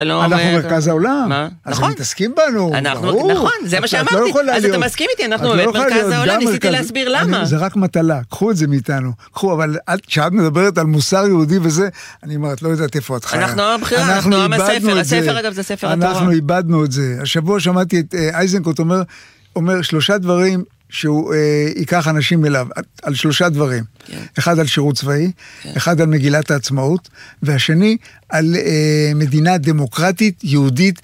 אנחנו מרכז העולם. אז הם מתעסקים בנו. נכון, זה מה שאמרתי. אז אתה מסכים איתי, אנחנו באמת מרכז העולם, ניסיתי להסביר למה. זה רק מטלה, קחו את זה מאיתנו. קחו, אבל כשאת מדברת על מוסר יהודי וזה, אני אומרת, לא יודעת איפה את חיה. אנחנו הבחירה, אנחנו עם הספר. הספר אגב זה ספר התורה. אנחנו איבדנו את זה. השבוע שמעתי את אייזנקוט אומר 3 דברים שהוא ייקח אנשים אליו, על 3 דברים. אחד על שירות צבאי, אחד על מגילת העצמאות, והשני על מדינה דמוקרטית, יהודית,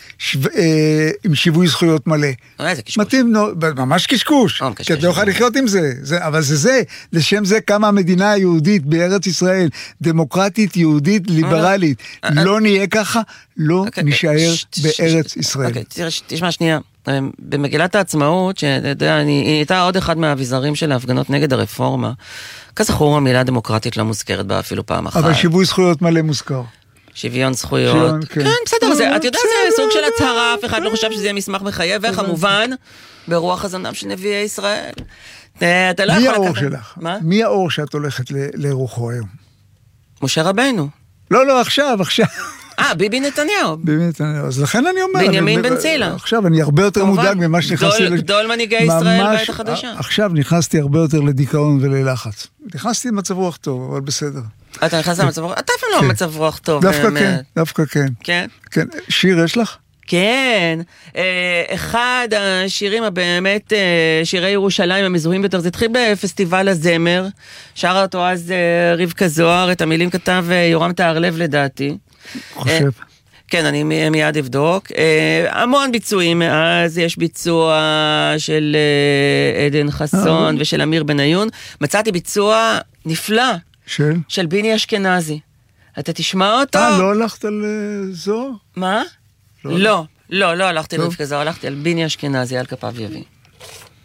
עם שיווי זכויות מלא. זה קשקוש. מתאים, ממש קשקוש. כי אתה לא יכול לחיות עם זה. אבל זה, לשם זה קמה המדינה היהודית בארץ ישראל, דמוקרטית, יהודית, ליברלית. לא נהיה ככה, לא נשאר בארץ ישראל. תשמע שנייה. במגילת העצמאות, היא הייתה עוד אחד מהאביזרים של ההפגנות נגד הרפורמה, כזכור המילה דמוקרטית לא מוזכרת בה אפילו פעם אחת. אבל שיווי זכויות מלא מוזכר. שוויון זכויות. כן, בסדר, אתה יודע, זה סוג של הצהרה, אף אחד לא חושב שזה יהיה מסמך מחייב, וכמובן, ברוח חזונם של נביאי ישראל. מי האור שלך? מי האור שאת הולכת לרוחו היום? משה רבנו. לא, עכשיו. ביבי נתניהו. אז לכן אני אומר. בנימין בן צילה. עכשיו אני הרבה יותר מודאג ממה שנכנסתי. גדול מנהיגי ישראל בעת החדשה. עכשיו נכנסתי הרבה יותר לדיכאון וללחץ. נכנסתי למצב רוח טוב, אבל בסדר. אתה נכנס למצב רוח? אתה אפילו לא מצב רוח טוב. דווקא כן. כן? שיר יש לך? כן, אחד השירים הבאמת, שירי ירושלים המזוהים ביותר, זה התחיל בפסטיבל הזמר, שרה אותו אז רבקה זוהר, את המילים כתב יורם תהרלב לדעתי. חושב. כן, אני מיד אבדוק. המון ביצועים מאז, יש ביצוע של עדן חסון ושל אמיר בניון. מצאתי ביצוע נפלא. של ביני אשכנזי. אתה תשמע אותו? לא הלכת על זוהר? מה? לא הלכתי לרבקה זוהר, הלכתי על ביני אשכנזי, על כפיו יבין.